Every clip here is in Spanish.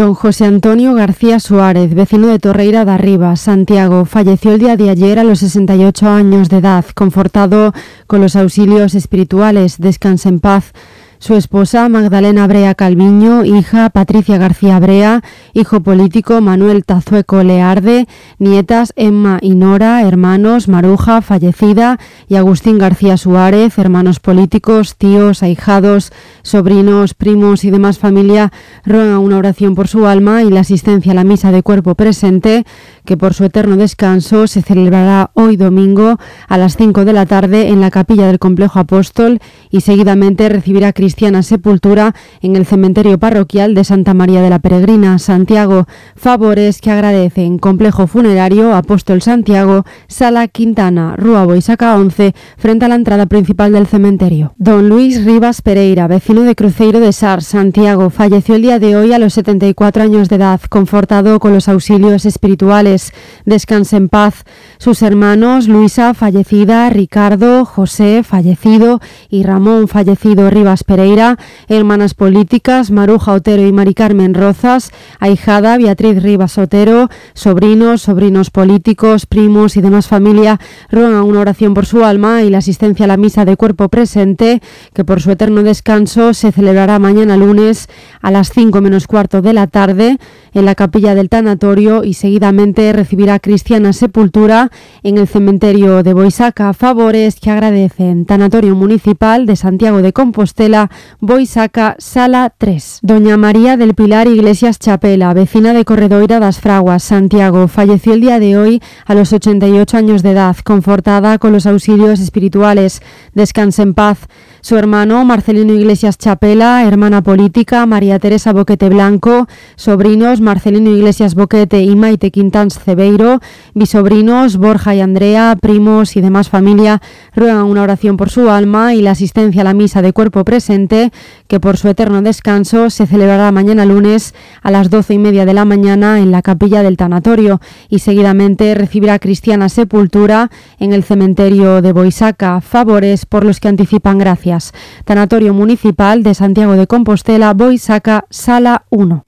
Don José Antonio García Suárez, vecino de Torreira de Arriba, Santiago, falleció el día de ayer a los 68 años de edad, confortado con los auxilios espirituales. Descanse en paz. Su esposa, Magdalena Brea Calviño, hija Patricia García Brea, hijo político Manuel Tazueco Learde, nietas Emma y Nora, hermanos Maruja, fallecida, y Agustín García Suárez, hermanos políticos, tíos, ahijados, sobrinos, primos y demás familia, ruegan una oración por su alma y la asistencia a la misa de cuerpo presente, que por su eterno descanso se celebrará hoy domingo a las 5 de la tarde en la capilla del Complejo Apóstol y seguidamente recibirá cristiana sepultura en el cementerio parroquial de Santa María de la Peregrina, Santiago. Favores que agradecen: Complejo Funerario Apóstol Santiago, Sala Quintana, Rúa Boisaca 11, frente a la entrada principal del cementerio. Don Luis Rivas Pereira, vecino de Cruzeiro de Sar, Santiago, falleció el día de hoy a los 74 años de edad, confortado con los auxilios espirituales. Descanse en paz. Sus hermanos Luisa, fallecida, Ricardo, José, fallecido, y Ramón, fallecido, Rivas Pereira, hermanas políticas Maruja Otero y Mari Carmen Rozas, ahijada Beatriz Rivas Otero, sobrinos políticos, primos y demás familia ruegan una oración por su alma y la asistencia a la misa de cuerpo presente, que por su eterno descanso se celebrará mañana lunes a las 5 menos cuarto de la tarde en la capilla del tanatorio y seguidamente recibirá cristiana sepultura en el cementerio de Boisaca. Favores que agradecen: Tanatorio Municipal de Santiago de Compostela, Boisaca, Sala 3. Doña María del Pilar Iglesias Chapela, vecina de Corredoira das Fraguas, Santiago, falleció el día de hoy a los 88 años de edad, confortada con los auxilios espirituales. Descanse en paz. Su hermano Marcelino Iglesias Chapela, hermana política María Teresa Boquete Blanco, sobrinos Marcelino Iglesias Boquete y Maite Quintans Cebeiro, bisobrinos Borja y Andrea, primos y demás familia ruegan una oración por su alma y la asistencia a la misa de cuerpo presente, que por su eterno descanso se celebrará mañana lunes a las 12:30 de la mañana en la capilla del tanatorio y seguidamente recibirá cristiana sepultura en el cementerio de Boisaca. Favores por los que anticipan gracias: Tanatorio Municipal de Santiago de Compostela, Boisaca, Sala 1.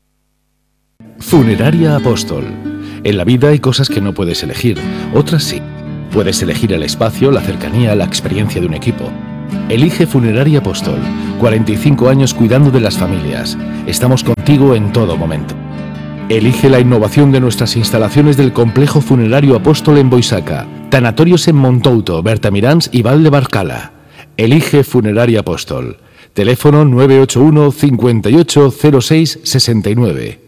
Funeraria Apóstol. En la vida hay cosas que no puedes elegir, otras sí. Puedes elegir el espacio, la cercanía, la experiencia de un equipo. Elige Funeraria Apóstol. 45 años cuidando de las familias. Estamos contigo en todo momento. Elige la innovación de nuestras instalaciones del Complejo Funerario Apóstol en Boisaca. Tanatorios en Montouto, Bertamiráns y Val de Barcala. Elige Funeraria Apóstol. Teléfono 981 58 06 69.